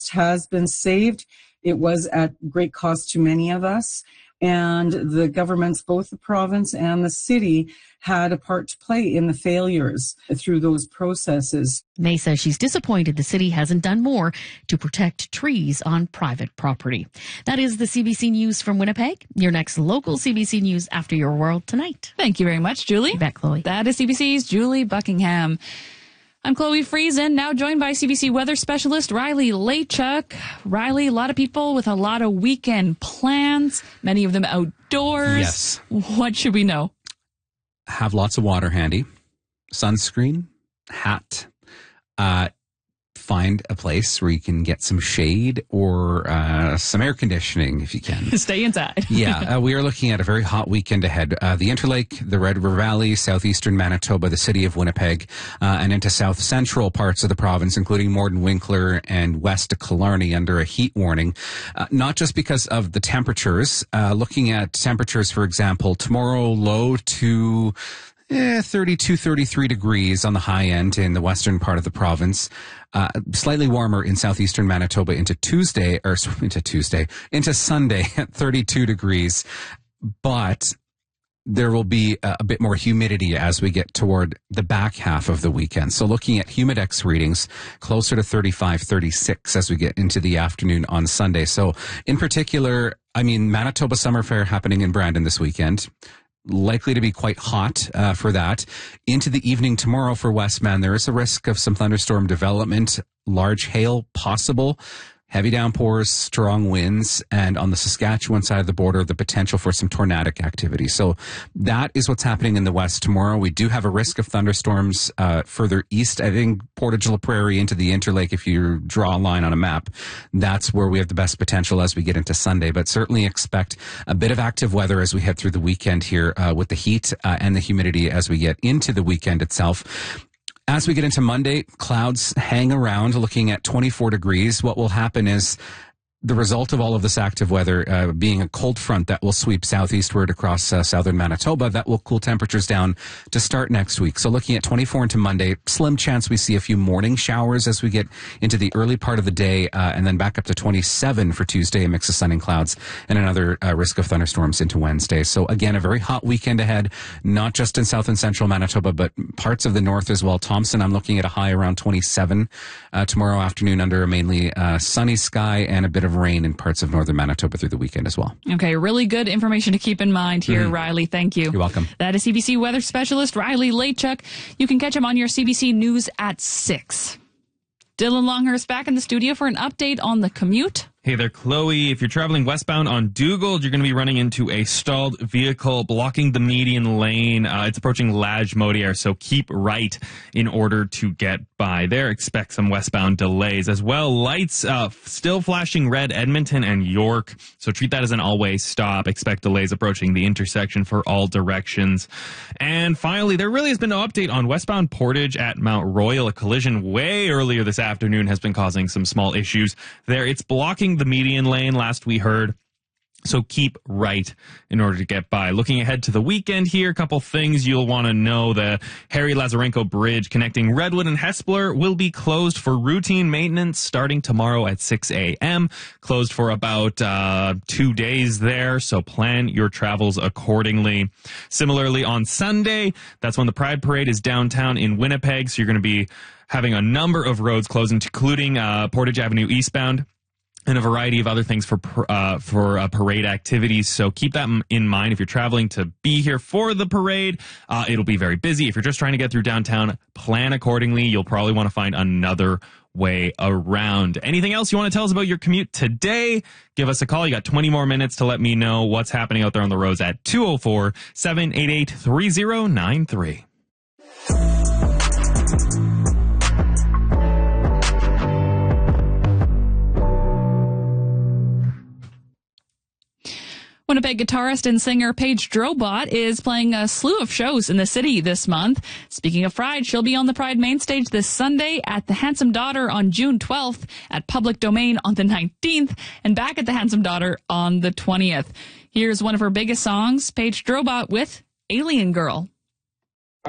has been saved. It was at great cost to many of us. And the governments, both the province and the city, had a part to play in the failures through those processes. May says she's disappointed the city hasn't done more to protect trees on private property. That is the CBC News from Winnipeg. Your next local CBC News after your World Tonight. Thank you very much, Julie. You bet, Chloe. That is CBC's Julie Buckingham. I'm Chloe Friesen, now joined by CBC weather specialist Riley Laychuk. Riley, a lot of people with a lot of weekend plans, many of them outdoors. Yes. What should we know? Have lots of water handy, sunscreen, hat, find a place where you can get some shade or some air conditioning if you can. Stay inside. Yeah, we are looking at a very hot weekend ahead. The Interlake, the Red River Valley, southeastern Manitoba, the city of Winnipeg, and into south central parts of the province, including Morden Winkler and west of Killarney under a heat warning. Not just because of the temperatures. Looking at temperatures, for example, tomorrow low to 32, 33 degrees on the high end in the western part of the province. Slightly warmer in southeastern Manitoba into Sunday at 32 degrees. But there will be a bit more humidity as we get toward the back half of the weekend. So looking at Humidex readings closer to 35, 36 as we get into the afternoon on Sunday. So in particular, Manitoba Summer Fair happening in Brandon this weekend. Likely to be quite hot for that. Into the evening tomorrow for Westman, there is a risk of some thunderstorm development, large hail possible, heavy downpours, strong winds, and on the Saskatchewan side of the border, the potential for some tornadic activity. So that is what's happening in the west tomorrow. We do have a risk of thunderstorms further east. I think Portage La Prairie into the Interlake, if you draw a line on a map, that's where we have the best potential as we get into Sunday. But certainly expect a bit of active weather as we head through the weekend here with the heat and the humidity as we get into the weekend itself. As we get into Monday, clouds hang around looking at 24 degrees. What will happen is the result of all of this active weather being a cold front that will sweep southeastward across southern Manitoba, that will cool temperatures down to start next week. So looking at 24 into Monday, slim chance we see a few morning showers as we get into the early part of the day, and then back up to 27 for Tuesday, a mix of sun and clouds, and another risk of thunderstorms into Wednesday. So again, a very hot weekend ahead, not just in south and central Manitoba, but parts of the north as well. Thompson, I'm looking at a high around 27 tomorrow afternoon under a mainly sunny sky and a bit of rain in parts of northern Manitoba through the weekend as well. Okay, really good information to keep in mind here, Riley. Thank you. You're welcome. That is CBC weather specialist Riley Laychuk. You can catch him on your CBC News at 6. Dylan Longhurst back in the studio for an update on the commute. Hey there, Chloe. If you're traveling westbound on Dugald, you're going to be running into a stalled vehicle blocking the median lane. It's approaching Lagimodiere, so keep right in order to get by there. Expect some westbound delays as well. Lights still flashing red Edmonton and York, so treat that as an all-way stop. Expect delays approaching the intersection for all directions. And finally, there really has been no update on westbound Portage at Mount Royal. A collision way earlier this afternoon has been causing some small issues there. It's blocking the median lane, last we heard. So keep right in order to get by. Looking ahead to the weekend here, a couple things you'll want to know. The Harry Lazarenko Bridge connecting Redwood and Hespeler will be closed for routine maintenance starting tomorrow at 6 a.m. Closed for about 2 days there, so plan your travels accordingly. Similarly, on Sunday, that's when the Pride Parade is downtown in Winnipeg, so you're going to be having a number of roads closed, including Portage Avenue eastbound, and a variety of other things for parade activities. So keep that in mind if you're traveling to be here for the parade. It'll be very busy. If you're just trying to get through downtown, plan accordingly. You'll probably want to find another way around. Anything else you want to tell us about your commute today? Give us a call. You got 20 more minutes to let me know what's happening out there on the roads at 204-788-3093. Winnipeg guitarist and singer Paige Drobot is playing a slew of shows in the city this month. Speaking of Pride, she'll be on the Pride main stage this Sunday, at the Handsome Daughter on June 12th, at Public Domain on the 19th, and back at the Handsome Daughter on the 20th. Here's one of her biggest songs, Paige Drobot with Alien Girl.